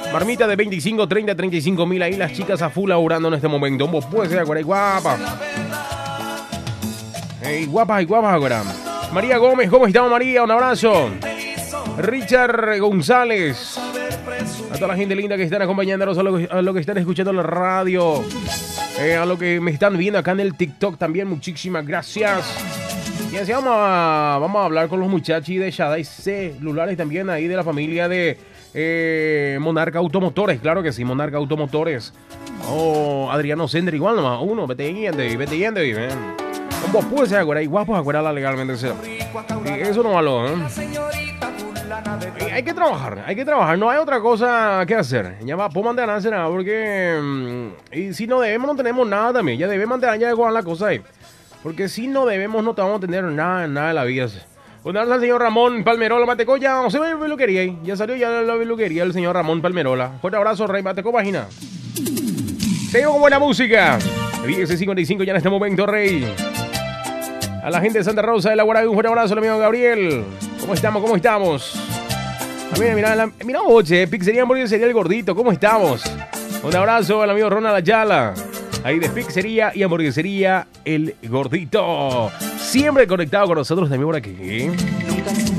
Marmita de 25, 30, 35 mil. Ahí las chicas a full laburando en este momento. Pues ahora, guapa. Hey, guapas y guapas ahora. María Gómez, ¿cómo estamos, María? Un abrazo. Richard González. A toda la gente linda que están acompañándonos, a lo que están escuchando en la radio. A lo que me están viendo acá en el TikTok también. Muchísimas gracias. Y así vamos a hablar con los muchachos de Shaddai Celulares también ahí de la familia de Monarca Automotores. Claro que sí, Monarca Automotores. Adriano Sender igual nomás. Uno, vete yendo. Como pues ahora, y guapos ahora legalmente. Eso no malo, ¿eh? Hay que trabajar, no hay otra cosa que hacer. Ya va, puedo mantenerse nada, porque y si no debemos, no tenemos nada también. Ya debemos mantener ya con la cosa ahí. Porque si no debemos, no te vamos a tener nada de la vida. Un abrazo al señor Ramón Palmerola, Mateco, ya no se ve lo quería ahí. Ya salió ya lo quería el señor Ramón Palmerola. Fuerte abrazo, Rey Mateco, página. Seguimos con buena música. 10:55 ya en este momento, Rey. A la gente de Santa Rosa de la Guardia, un fuerte abrazo al amigo Gabriel. ¿Cómo estamos? A mí, mira, oye, Pizzería Hamburguesería El Gordito, ¿cómo estamos? Un abrazo al amigo Ronald Ayala. Ahí de Pizzería y Hamburguesería El Gordito. Siempre conectado con nosotros también por aquí.